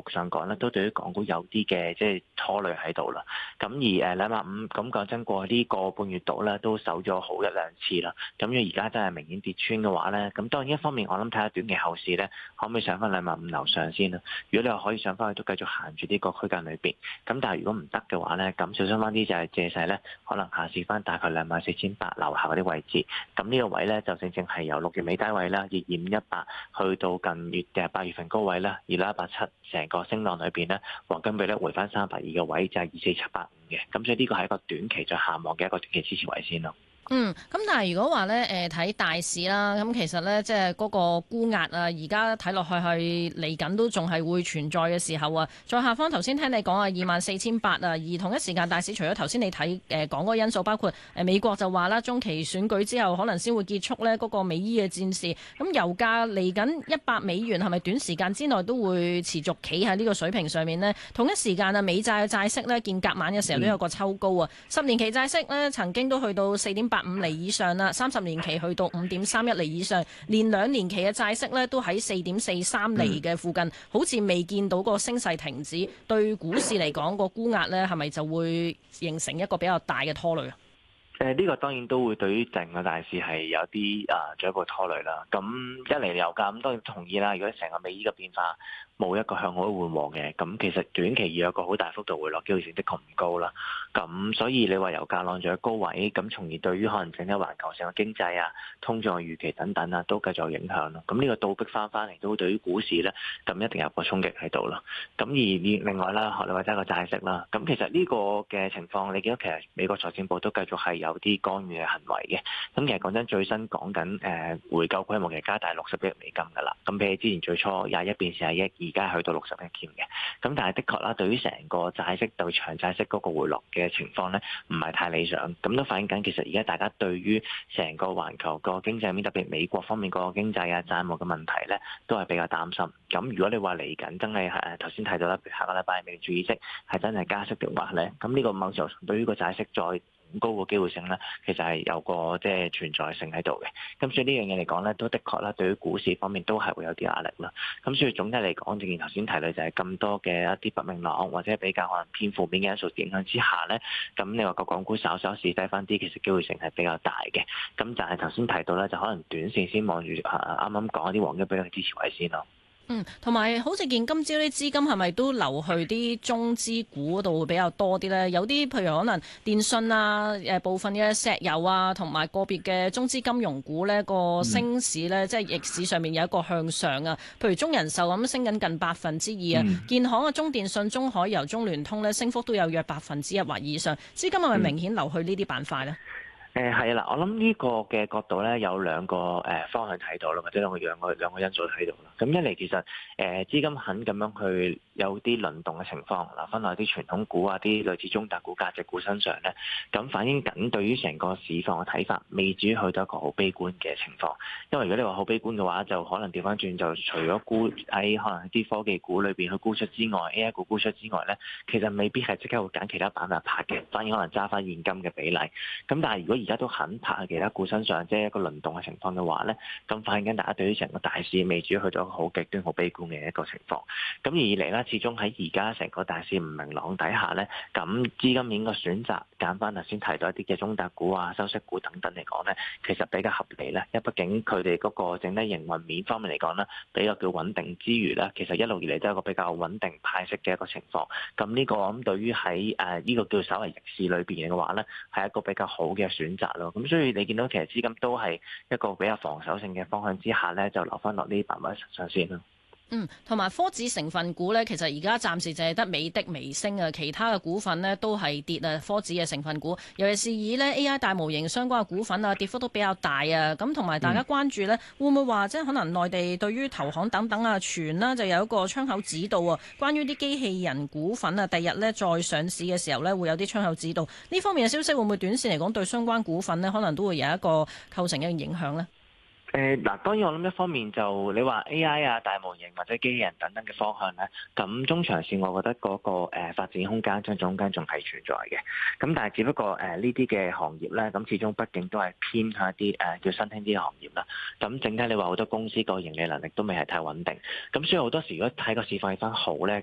局上講咧，都對於港股有啲嘅即係拖累喺度啦。咁而250咁講真，過呢個半月度咧都守咗好一兩次啦。咁如果而家真係明顯跌穿嘅話咧，咁當然一方面我諗睇下短期後市咧，可唔可以上翻250樓上先啦。如果你話可以上翻去，都繼續行住呢個區間裏邊。咁但係如果唔得嘅話咧，咁小心翻啲就係借勢咧，可能下試翻大概24800樓下嗰啲位置。咁呢個位咧就正正係由6月尾低位啦，22518去到近月嘅8月份高位啦，26187成個升浪裏邊咧，黃金比咧回翻382嘅位就係24785嘅。咁所以呢個係一個短期再下望嘅一個短期支持位先咯。 咁但係如果話咧，睇大市啦，咁其實咧，即係嗰個沽壓啊，而家睇落去係嚟緊都仲係會存在嘅時候啊。再下方頭先聽你講啊，24800啊，而同一時間大市除咗頭先你睇講嗰個因素，包括美國就話啦，中期選舉之後可能先會結束呢嗰個美伊嘅戰事。咁油價嚟緊$100，係咪短時間之內都會持續企喺呢個水平上面呢？同一時間啊，美債嘅債息呢，見隔晚嘅時候都有個抽高啊，10年期債息呢，曾經都去到4.85厘以上啦，30年期去到5.31厘以上，連2年期嘅債息呢都喺4.43厘嘅附近，好似未見到個升勢停止。對股市嚟講，個沽壓呢係咪就會形成一個比較大嘅拖累啊？ 呢個當然都會對於整個大市係有啲進一步拖累啦。咁一嚟油價咁當然同意啦。如果成個美伊嘅變化冇一個向好緩和嘅，咁其實短期要有一個好大幅度回落機會性的確唔高啦。咁所以你話油價浪咗喺高位，咁從而對於可能整體環球性嘅經濟啊、通脹嘅預期等等啊，都繼續有影響咯。咁呢個倒逼翻嚟都會對於股市咧，咁一定有個衝擊喺度啦。咁而另外啦，學你話齋個債息啦，咁其實呢個嘅情況，你見到其實美國財政部都繼續係有啲干預嘅行為嘅。咁其實講真，最新講緊回購規模其實加大60億美金㗎啦。咁比起之前最初21變41億，而家去到60億添嘅。咁但係的確啦，對於成個債息對長債息嗰個回落嘅情況咧，唔係太理想。咁都反映緊其實而家大家對於成個環球個經濟面，特別美國方面個經濟啊、債務嘅問題咧，都係比較擔心。咁如果你話嚟緊真係頭先提到啦，譬如下個禮拜美聯儲議息係真係加息嘅話咧，咁呢個某程度對於個債息再高個機會性咧，其實係有個即係存在性喺度嘅。咁所以呢樣嘢嚟講咧，都的確啦，對於股市方面都係會有啲壓力啦。咁所以總體嚟講，正如頭先提到就係咁多嘅一啲不明朗或者比較可能偏負面嘅因素影響之下咧，咁你話個港股稍稍試低翻啲，其實機會性係比較大嘅。咁就係頭先提到咧，就可能短線先望住啱啱講一啲黃金比較支持位先咯。 同埋好似見今朝啲資金係咪都流去啲中資股嗰度會比較多啲呢？有啲譬如可能電信啊、部分嘅石油啊，同埋個別嘅中資金融股呢個升市呢，即係逆市上面有一個向上啊。譬如中人壽咁升緊近2%啊，建行啊、中電信、中海油、中聯通呢，升幅都有約1%或以上。資金係咪明顯流去呢啲板塊呢？ 係啦，我諗呢個嘅角度咧有兩個方向睇到啦，或者兩個因素睇到啦。咁一嚟其實資金肯咁樣去有啲輪動嘅情況，嗱分落啲傳統股啊、啲類似中特股、價值股身上咧，咁反映緊對於成個市況嘅睇法，未至於去到一個好悲觀嘅情況。因為如果你話好悲觀嘅話，就可能調翻轉，就除咗沽喺可能啲科技股裏邊去沽出之外，AI 股沽出之外咧，其實未必係即刻會揀其他板塊拍嘅，反而可能揸翻現金嘅比例。咁但係如果而家都肯拍喺其他股身上，即係一個輪動嘅情況嘅話咧，咁反映緊大家對於成個大市未至於去到一個好極端、好悲觀嘅一個情況。咁而嚟咧，始終喺而家成個大市唔明朗底下咧，咁資金面個選擇揀翻頭先提到一啲嘅中特股啊、收息股等等嚟講咧，其實比較合理咧。因為畢竟佢哋嗰個整體營運面方面嚟講咧，比較叫穩定之餘咧，其實一路以嚟都係一個比較穩定派息嘅一個情況。咁呢個我諗對於喺呢個叫稍為逆市裏邊嘅話咧，係一個比較好嘅選擇咯。咁所以你見到其實資金都係一個比較防守性嘅方向之下咧，就留翻落呢啲板塊上先啦。 同埋科指成分股呢，其實而家暫時淨係得美的微升啊，其他嘅股份呢都係跌啊。科指嘅成分股，尤其是以呢 AI 大模型相關嘅股份啊，跌幅都比較大啊。咁同埋大家關注呢，會唔會話即係可能內地對於投行等等啊，傳啦就有一個窗口指導啊，關於啲機器人股份啊，第日呢再上市嘅時候呢，會有啲窗口指導。呢方面嘅消息會唔會短線嚟講對相關股份呢，可能都會有一個構成一個影響呢？ 嗱，當然我諗一方面就你話 AI 啊、大模型或者機器人等等嘅方向咧，咁中長線我覺得嗰個發展空間仲係存在嘅。咁但係只不過呢啲嘅行業咧，咁始終畢竟都係偏向一啲叫新興啲嘅行業啦。咁整體你話好多公司個盈利能力都未係太穩定。咁所以好多時如果睇個市況氣氛好咧，